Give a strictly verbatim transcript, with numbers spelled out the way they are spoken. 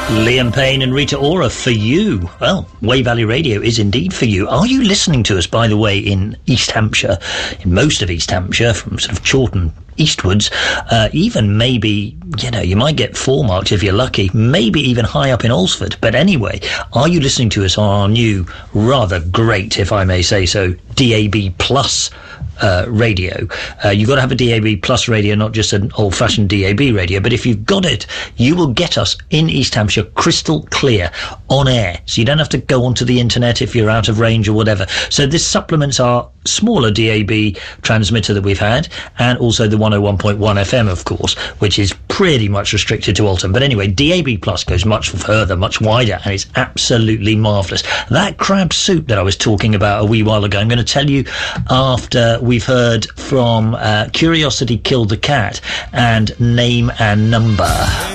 Liam Payne and Rita Ora, For You. Well, Wey Valley Radio is indeed for you. Are you listening to us, by the way, in East Hampshire, in most of East Hampshire, from sort of Chawton eastwards, uh, even maybe, you know, you might get four marks if you're lucky, maybe even high up in Alresford. But anyway, are you listening to us on our new, rather great, if I may say so, D A B Plus Uh, radio? Uh, you've got to have a D A B Plus radio, not just an old-fashioned D A B radio, but if you've got it, you will get us in East Hampshire crystal clear on air, so you don't have to go onto the internet if you're out of range or whatever. So this supplements our smaller D A B transmitter that we've had, and also the one oh one point one F M, of course, which is pretty much restricted to Alton. But anyway, D A B Plus goes much further, much wider, and it's absolutely marvellous. That crab soup that I was talking about a wee while ago, I'm going to tell you after we've heard from uh, Curiosity Killed the Cat and Name and Number.